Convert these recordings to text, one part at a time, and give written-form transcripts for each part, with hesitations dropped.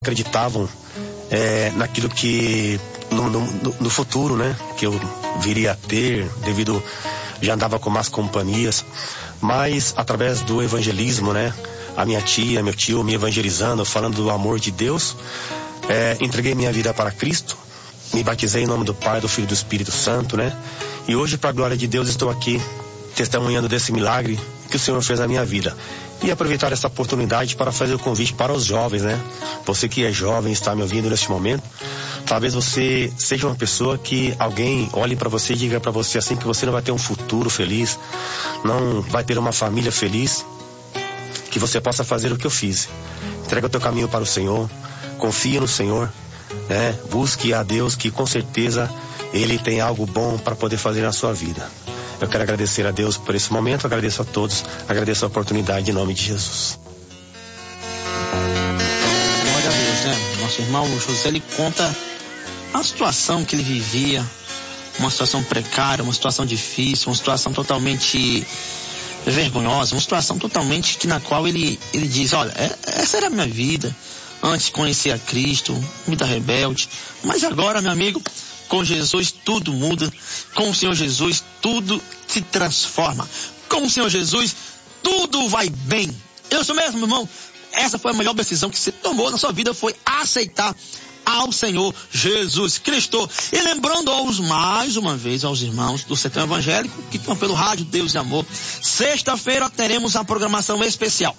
acreditavam naquilo que no futuro, né, que eu viria a ter, devido já andava com más companhias, mas através do evangelismo, né, a minha tia, meu tio me evangelizando, falando do amor de Deus, entreguei minha vida para Cristo, me batizei em nome do Pai, do Filho e do Espírito Santo, né, e hoje, para a glória de Deus, estou aqui testemunhando desse milagre que o Senhor fez na minha vida. E aproveitar essa oportunidade para fazer o convite para os jovens, né? Você que é jovem, está me ouvindo neste momento, talvez você seja uma pessoa que alguém olhe para você e diga para você assim que você não vai ter um futuro feliz, não vai ter uma família feliz, que você possa fazer o que eu fiz. Entrega o teu caminho para o Senhor, confia no Senhor, né? Busque a Deus, que com certeza Ele tem algo bom para poder fazer na sua vida. Eu quero agradecer a Deus por esse momento, agradeço a todos, agradeço a oportunidade em nome de Jesus. Glória a Deus, né? Nosso irmão José, ele conta a situação que ele vivia, uma situação precária, uma situação difícil, uma situação totalmente vergonhosa, uma situação totalmente na qual ele diz, olha, essa era a minha vida, antes de conhecer a Cristo, vida rebelde, mas agora, meu amigo, com Jesus tudo muda, com o Senhor Jesus tudo se transforma, com o Senhor Jesus tudo vai bem. Isso mesmo, irmão, essa foi a melhor decisão que você tomou na sua vida, foi aceitar ao Senhor Jesus Cristo. E lembrando mais uma vez aos irmãos do Sertão Evangélico que estão pelo rádio Deus e Amor, sexta-feira teremos a programação especial,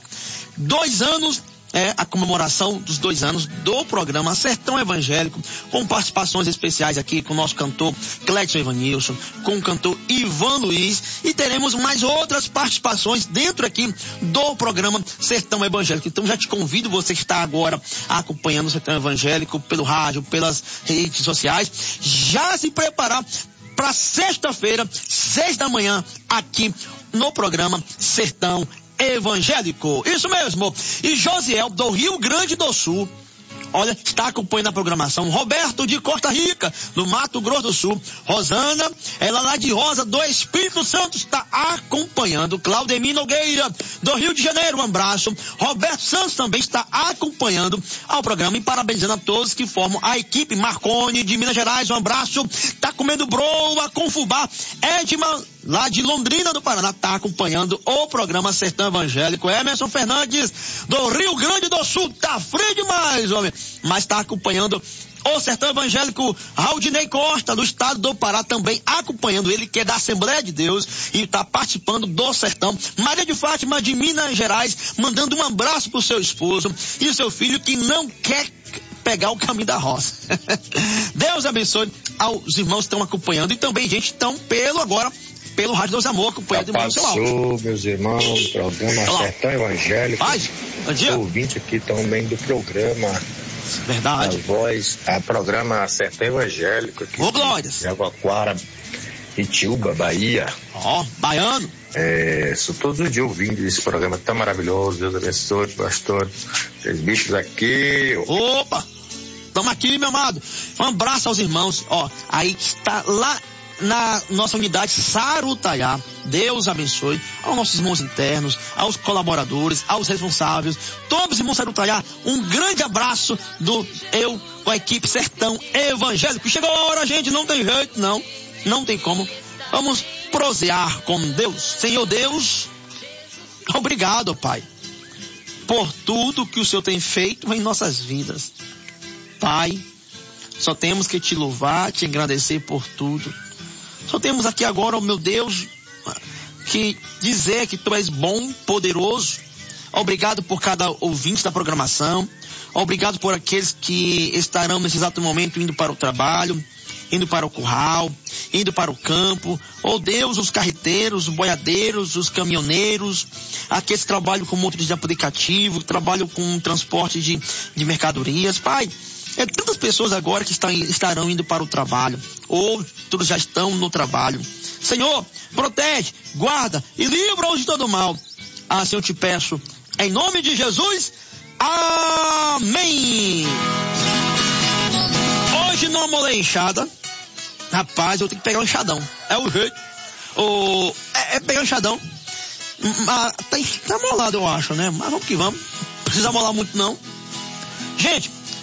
2 anos, a comemoração dos 2 anos do programa Sertão Evangélico, com participações especiais aqui com o nosso cantor Clédson Evanilson, com o cantor Ivan Luiz, e teremos mais outras participações dentro aqui do programa Sertão Evangélico. Então já te convido, você que está agora acompanhando o Sertão Evangélico pelo rádio, pelas redes sociais, já se preparar para sexta-feira, 6 da manhã, aqui no programa Sertão Evangélico. Isso mesmo. E Josiel, do Rio Grande do Sul, olha, está acompanhando a programação. Roberto, de Costa Rica, do Mato Grosso do Sul. Rosana, ela lá de Rosa, do Espírito Santo, está acompanhando. Claudemir Nogueira, do Rio de Janeiro, um abraço. Roberto Santos também está acompanhando ao programa e parabenizando a todos que formam a equipe. Marconi, de Minas Gerais, um abraço. Tá comendo broa com fubá. Edman, lá de Londrina, do Paraná, está acompanhando o programa Sertão Evangélico. Emerson Fernandes, do Rio Grande do Sul, tá frio demais, homem, mas está acompanhando o Sertão Evangélico. Raudinei Costa, do estado do Pará, também acompanhando, ele que é da Assembleia de Deus e está participando do Sertão. Maria de Fátima, de Minas Gerais, mandando um abraço pro seu esposo e o seu filho que não quer pegar o caminho da roça. Deus abençoe aos irmãos que estão acompanhando e também gente que estão pelo Rádio Deus Amor, acompanhando o seu áudio. Meus irmãos, programa Sertão Evangélico. Bom dia. Ouvinte aqui também do programa. Verdade. Programa Sertão Evangélico aqui. Ô, Glórias. Jaguaquara, Itiúba, Bahia. Baiano. Sou todos os dias ouvindo esse programa tão maravilhoso. Deus abençoe, pastor. Os bichos aqui. Opa! Estamos aqui, meu amado. Um abraço aos irmãos, aí que está lá na nossa unidade Sarutaiá. Deus abençoe aos nossos irmãos internos, aos colaboradores, aos responsáveis, todos os irmãos Sarutaiá, um grande abraço com a equipe Sertão Evangélico. Chegou a hora, gente, não tem jeito, não tem como. Vamos prosear com Deus. Senhor Deus, obrigado, Pai, por tudo que o Senhor tem feito em nossas vidas. Pai, só temos que te louvar, te agradecer por tudo. Só temos aqui agora, meu Deus, que dizer que tu és bom, poderoso. Obrigado por cada ouvinte da programação. Obrigado por aqueles que estarão nesse exato momento indo para o trabalho, indo para o curral, indo para o campo. Deus, os carreteiros, os boiadeiros, os caminhoneiros, aqueles que trabalham com motorista de aplicativo, que trabalham com transporte de mercadorias. Pai, tantas pessoas agora que estarão indo para o trabalho, outros já estão no trabalho. Senhor, protege, guarda e livra-os de todo mal. Assim eu te peço, em nome de Jesus, amém. Hoje não amolei enxada. Rapaz, eu tenho que pegar um enxadão. É o jeito. Pegar um enxadão. Tá molado, eu acho, né? Mas vamos que vamos. Não precisa molar muito, não. Gente,